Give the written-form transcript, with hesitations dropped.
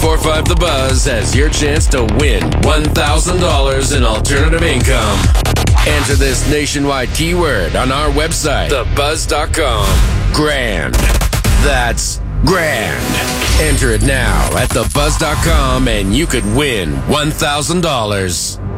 1045 The Buzz has your chance to win $1,000 in alternative income. Enter this nationwide keyword on our website, thebuzz.com. Grand. That's grand. Enter it now at thebuzz.com and you could win $1,000.